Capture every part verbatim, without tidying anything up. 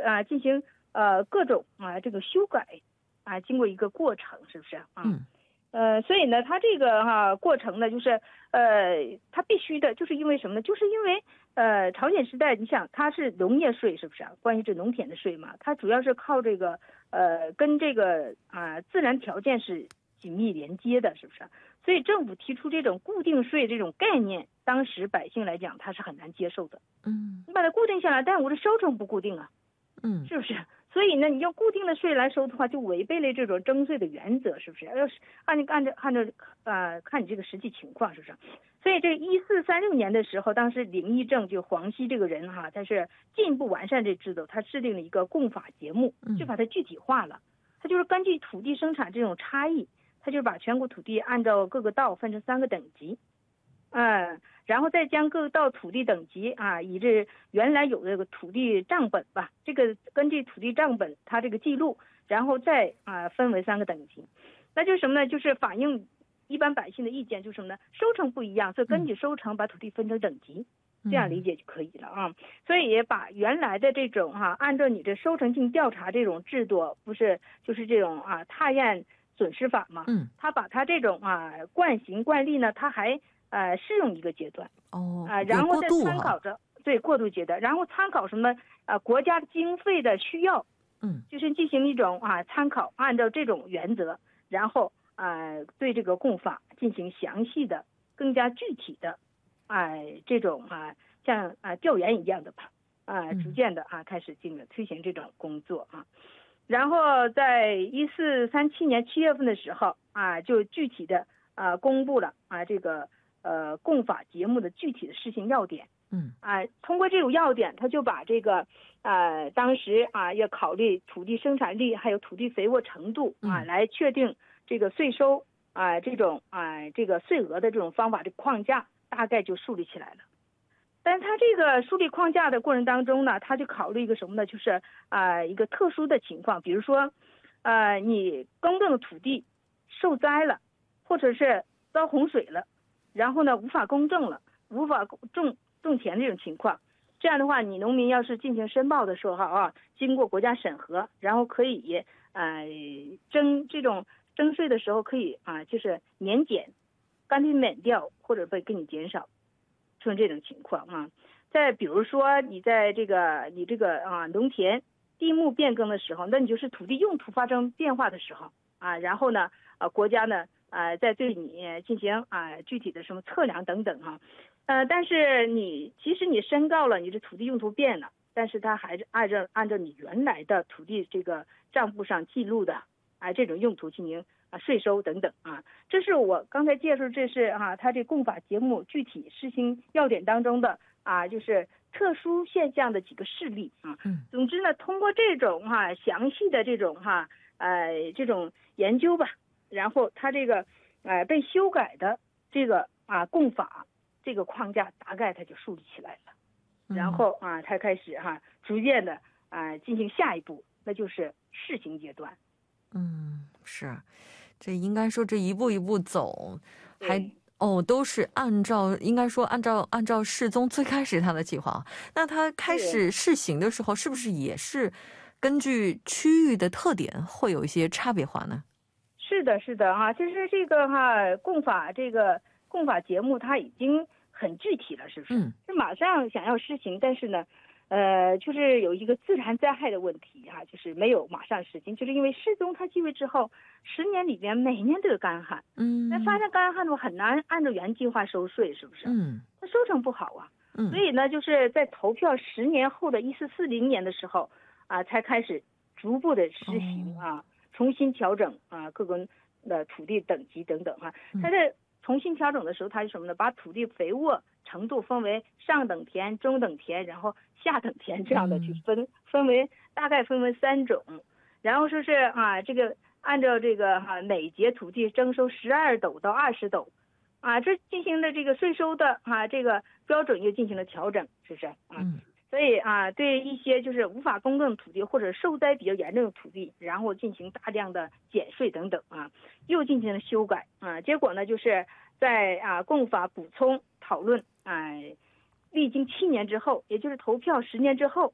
啊进行呃各种啊这个修改啊，经过一个过程，是不是啊？ 嗯。 呃，所以呢，它这个哈、啊、过程呢，就是呃，它必须的，就是因为什么呢？就是因为呃，朝鲜时代，你想它是农业税，是不是啊？关于这农田的税嘛，它主要是靠这个呃，跟这个啊、自然条件是紧密连接的，是不是？所以政府提出这种固定税这种概念，当时百姓来讲他是很难接受的。 嗯， 你把它固定下来，但我的收成不固定啊， 嗯， 是不是？所以呢，你用固定的税来收的话，就违背了这种征税的原则，是不是？要是按照按照按照呃，看你这个实际情况，是不是？所以这一四三六年的时候，当时林义正就黄熙这个人哈，他是进一步完善这制度，他制定了一个共法节目，就把它具体化了。他就是根据土地生产这种差异，他就把全国土地按照各个道分成三个等级。嗯，然后再将各道土地等级啊，以这原来有的这个土地账本吧，这个根据土地账本它这个记录，然后再啊分为三个等级，那就是什么呢？就是反映一般百姓的意见，就是什么呢？收成不一样，所以根据收成把土地分成等级，这样理解就可以了啊。所以也把原来的这种哈、啊，按照你这收成进行调查这种制度，不是就是这种啊踏验损失法嘛？ 嗯， 他把他这种啊惯行惯例呢，他还呃，适用一个阶段哦， 啊、呃，然后再参考着对过渡阶段，然后参考什么啊、呃、国家的经费的需要， 嗯， 就是进行一种啊参考，按照这种原则，然后啊、呃、对这个共法进行详细的、更加具体的啊、呃、这种啊像啊、呃、调研一样的吧啊、呃、逐渐的啊开始进行推行这种工作啊，然后在一四三七年七月份的时候啊就具体的啊公布了啊这个。呃，共法节目的具体的施行要点， 嗯， 啊、呃，通过这种要点，他就把这个，呃，当时啊要考虑土地生产力还有土地肥沃程度啊， 嗯、 来确定这个税收啊、呃、这种啊、呃、这个税额的这种方法的框架，大概就树立起来了。但是他这个树立框架的过程当中呢，他就考虑一个什么呢？就是啊、呃、一个特殊的情况，比如说，呃，你耕种的土地受灾了，或者是遭洪水了。然后呢，无法公证了，无法种种田这种情况，这样的话，你农民要是进行申报的时候啊，经过国家审核，然后可以呃征这种征税的时候可以啊，就是年减、干脆免掉，或者被给你减少，出现这种情况啊。再比如说，你在这个你这个啊农田地目变更的时候，那你就是土地用途发生变化的时候啊，然后呢，啊国家呢。呃，在对你进行啊、呃、具体的什么测量等等哈、啊，呃，但是你其实你申告了，你的土地用途变了，但是它还是按照按照你原来的土地这个账簿上记录的啊这种用途进行啊税收等等啊，这是我刚才介绍，这是啊它这共法节目具体施行要点当中的啊就是特殊现象的几个事例啊。 嗯， 总之呢，通过这种哈、啊、详细的这种哈、啊、呃这种研究吧。然后它这个，呃，被修改的这个啊共法这个框架大概它就树立起来了，然后啊，它开始哈、啊、逐渐的啊进行下一步，那就是试行阶段。 嗯，是，这应该说这一步一步走，还哦都是按照应该说按照按照世宗最开始他的计划，那他开始试行的时候，是不是也是根据区域的特点会有一些差别化呢？ 是的，是的啊，其实这个哈共法这个共法节目它已经很具体了，是不是？ 嗯， 是马上想要施行，但是呢，呃，就是有一个自然灾害的问题啊，就是没有马上实行，就是因为世宗他继位之后，十年里边每年都有干旱， 嗯， 那发生干旱的话很难按照原计划收税，是不是？ 嗯， 它收成不好啊， 嗯， 所以呢，就是在投票十年后的一四四零年的时候啊，才开始逐步的实行啊。哦，重新调整啊，各个的土地等级等等啊，它在重新调整的时候，它是什么呢？把土地肥沃程度分为上等田、中等田，然后下等田这样的去分，分为大概分为三种，然后说是啊，这个按照这个哈、啊、每节土地征收十二斗到二十斗，啊，这进行的这个税收的啊这个标准又进行了调整，是不是啊？ 嗯。 所以啊，对一些就是无法公证土地或者受灾比较严重的土地，然后进行大量的减税等等啊，又进行了修改啊。结果呢，就是在啊共法补充讨论啊，历经七年之后，也就是投票十年之后，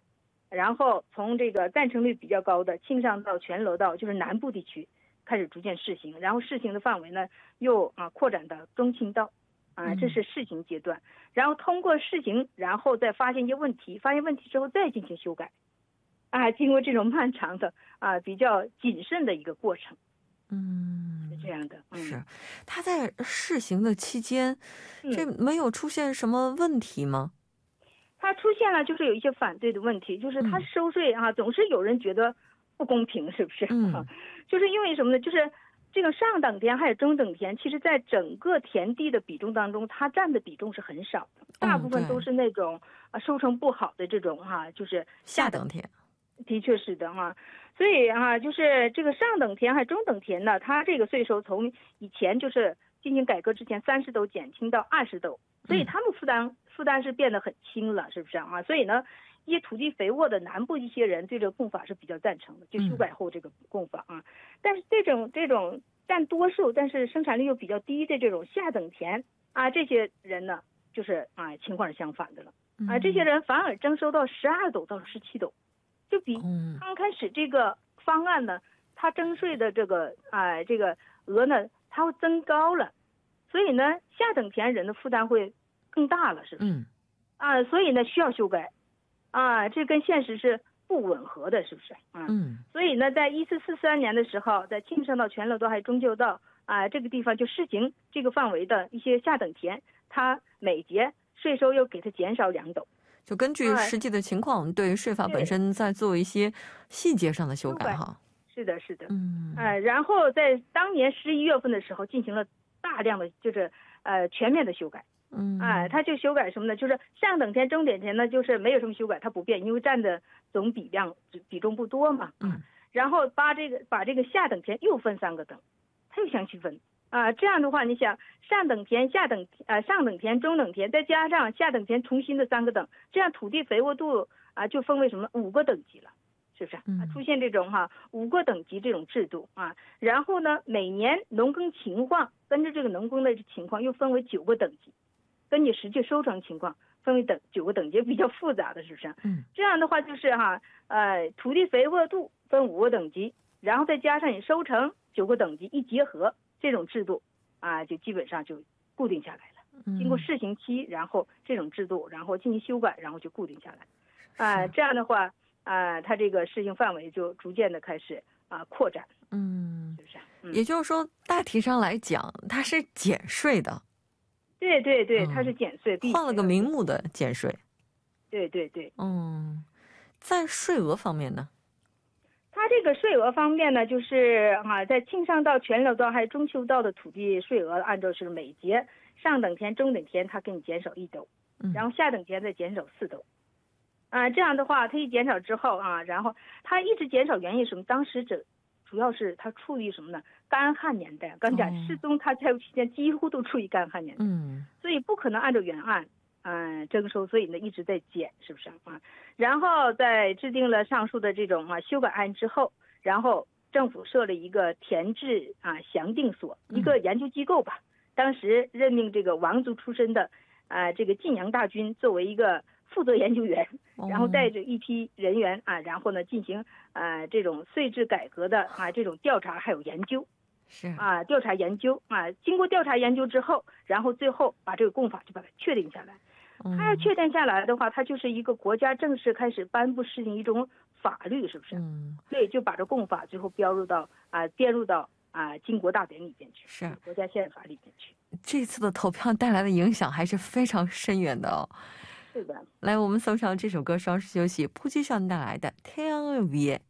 然后从这个赞成率比较高的庆尚道、全罗道，就是南部地区开始逐渐试行，然后试行的范围呢又啊扩展到中清道，啊，这是试行阶段。然后通过试行，然后再发现一些问题，发现问题之后再进行修改，啊，经过这种漫长的啊比较谨慎的一个过程。 嗯， 是这样的。嗯、 是，他在试行的期间， 嗯、 这没有出现什么问题吗？ 他出现了就是有一些反对的问题，就是他收税啊，嗯、总是有人觉得不公平，是不是？ 嗯， 就是因为什么呢？就是这个上等田还有中等田，其实在整个田地的比重当中，它占的比重是很少的，大部分都是那种啊收成不好的这种哈、啊，就是下等田。 的确是的哈、啊，所以啊，就是这个上等田还中等田呢，它这个税收从以前就是进行改革之前三十斗减轻到二十斗，所以他们负担、嗯、负担是变得很轻了，是不是啊？所以呢，一些土地肥沃的南部一些人对这个供法是比较赞成的，就修改后这个供法啊。嗯、但是这种这种占多数，但是生产率又比较低的这种下等田啊，这些人呢，就是啊情况是相反的了啊，这些人反而征收到十二斗到十七斗。就比刚开始这个方案呢，它征税的这个啊、呃、这个额呢，它会增高了，所以呢下等田人的负担会更大了，是不是？ 嗯。 啊，所以呢需要修改，啊，这跟现实是不吻合的，是不是？啊、 嗯。 所以呢，在一四四三年的时候，在庆尚道、全罗道还有中旧道啊这个地方就试行这个范围的一些下等田，它每节税收又给它减少两斗。 就根据实际的情况，对税法本身再做一些细节上的修改哈。 是的，是的， 嗯， 呃，然后在当年十一月份的时候，进行了大量的就是呃全面的修改。 嗯， 哎、呃，他就修改什么呢？就是上等田、中等田呢，就是没有什么修改，它不变，因为占的总比量比重不多嘛。 嗯， 然后把这个把这个下等田又分三个等，它又相区分。啊、呃，这样的话，你想上等田、下等呃上等田、中等田，再加上下等田重新的三个等，这样土地肥沃度啊、呃、就分为什么五个等级了，是不是？ 嗯、 啊，出现这种哈五个等级这种制度啊。然后呢，每年农耕情况跟着这个农耕的情况又分为九个等级，根据实际收成情况分为等九个等级，比较复杂的，是不是？ 嗯， 这样的话就是哈呃土地肥沃度分五个等级，然后再加上你收成九个等级一结合。这种制度啊，就基本上就固定下来了。经过试行期，然后这种制度，然后进行修改，然后就固定下来。啊，这样的话啊，它这个试行范围就逐渐的开始啊扩展。 嗯， 是不是？嗯、 也就是说，大体上来讲，它是减税的。 对对对，它是减税， 换了个名目的减税。 对对对。 嗯，在税额方面呢？ 它这个税额方面呢，就是啊，在庆尚道、全罗道还有中秋道的土地税额，按照是每节上等田、中等田，它给你减少一斗，然后下等田再减少四斗，啊，这样的话，它一减少之后啊，然后它一直减少原因什么？当时这主要是它处于什么呢？干旱年代，刚讲世宗它在位期间几乎都处于干旱年代， 嗯， 所以不可能按照原案。嗯，征收，所以呢一直在减，是不是啊？然后在制定了上述的这种啊修改案之后，然后政府设了一个田制啊详定所，一个研究机构吧。当时任命这个王族出身的啊这个晋阳大军作为一个负责研究员，然后带着一批人员啊，然后呢进行啊这种税制改革的啊这种调查还有研究。 是啊，调查研究啊，经过调查研究之后，然后最后把这个供法就把它确定下来。它要确定下来的话，它就是一个国家正式开始颁布实行一种法律，是不是？ 嗯， 所以就把这供法最后标入到啊，编入到啊经国大典里边去， 是国家宪法里边去。 这次的投票带来的影响还是非常深远的哦。 是的。 来，我们送上这首歌，稍事休息。扑击上带来的《太阳的雨》。